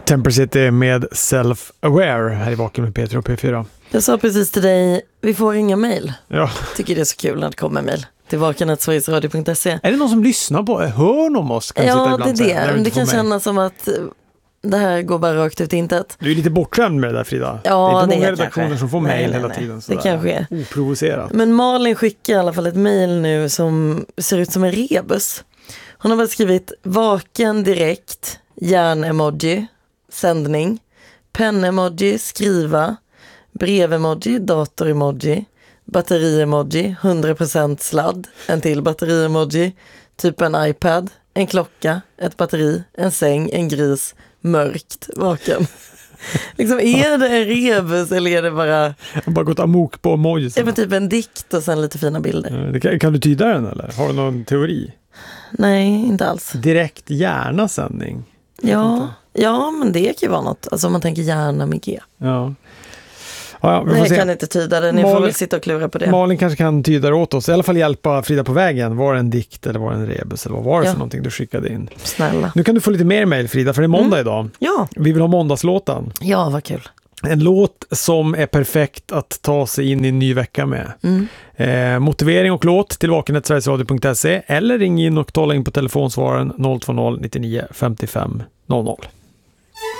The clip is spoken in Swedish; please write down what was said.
Temper City med Self-Aware här i Vaken med Peter och P4. Jag sa precis till dig, vi får inga mejl. Ja. Tycker det är så kul när det kommer mejl till vaken@sverigesradio.se. Är det någon som lyssnar på? Hör någon oss? Kan Ja, det är det. Det kan kännas som att det här går bara rakt ut i intet. Du är lite bortskämd med det där, Frida. Ja, det är inte många det redaktioner kanske. som får mejl hela tiden. Det kanske är. Oprovocerat. Men Malin skickar i alla fall ett mejl nu som ser ut som en rebus. Hon har väl skrivit vaken direkt, hjärn-emoji, sändning, pen-emoji, skriva, brev-emoji, dator-emoji, batteri-emoji, 100% sladd, en till batteri-emoji, typ en iPad, en klocka, ett batteri, en säng, en gris, mörkt, vaken. Liksom, är det en rebus eller är det bara... Jag har bara gått amok på emojis. Är det typ en dikt och sen lite fina bilder? Kan du tyda den eller? Har du någon teori? Nej, inte alls. Direkt hjärna-sändning? Ja, men det kan ju vara något. Alltså om man tänker hjärna med G. Ja. Ja, vi får Nej, se. jag kan inte tyda det. Ni får väl sitta och klura på det. Malin kanske kan tyda det åt oss. I alla fall hjälpa Frida på vägen. Var det en dikt eller var det en rebus? Eller vad var det för någonting du skickade in? Snälla. Nu kan du få lite mer mejl, Frida, för det är måndag idag. Ja. Vi vill ha måndagslåten. Ja, vad kul. En låt som är perfekt att ta sig in i en ny vecka med. Motivering och låt till vaken@sverigesradio.se eller ring in och tala in på telefonsvararen 020 99 55 00.